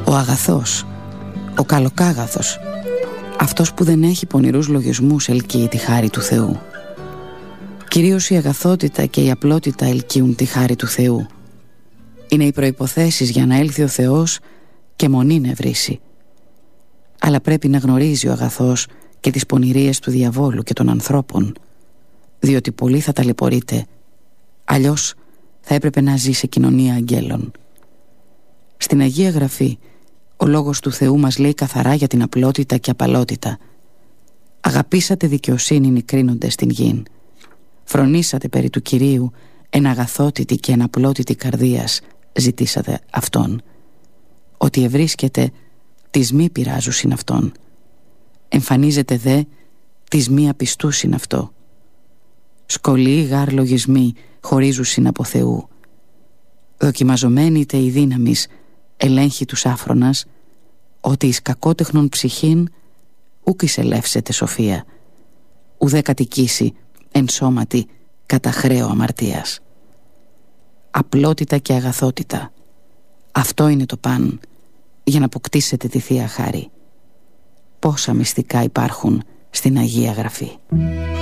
Ο αγαθός, ο καλοκάγαθος, αυτός που δεν έχει πονηρούς λογισμούς ελκύει τη χάρη του Θεού. Κυρίως η αγαθότητα και η απλότητα ελκύουν τη χάρη του Θεού. Είναι οι προϋποθέσεις για να έλθει ο Θεός και μονή να βρήσει. Αλλά πρέπει να γνωρίζει ο αγαθός και τις πονηρίες του διαβόλου και των ανθρώπων, διότι πολύ θα ταλαιπωρείται, αλλιώς θα έπρεπε να ζει σε κοινωνία αγγέλων. Στην Αγία Γραφή ο λόγος του Θεού μας λέει καθαρά για την απλότητα και απαλότητα. Αγαπήσατε δικαιοσύνην οι κρίνοντες στην γην. Φρονήσατε περί του Κυρίου εν αγαθότητη και εν απλότητη καρδίας ζητήσατε αυτόν. Ότι ευρίσκεται τις μη πειράζουσιν αυτόν. Εμφανίζεται δε τις μη απιστούσιν αυτό. Σκολιοί γάρ λογισμοί χωρίζουσιν από Θεού. Δοκιμαζομένη τε η δύναμις ελέγχει τους άφρονας, ότι εις κακότεχνον ψυχήν ούκ εισελεύσεται σοφία, ουδέ κατοικήσει εν σώματι κατά χρέο αμαρτίας. Απλότητα και αγαθότητα, αυτό είναι το παν για να αποκτήσετε τη Θεία Χάρη. Πόσα μυστικά υπάρχουν στην Αγία Γραφή.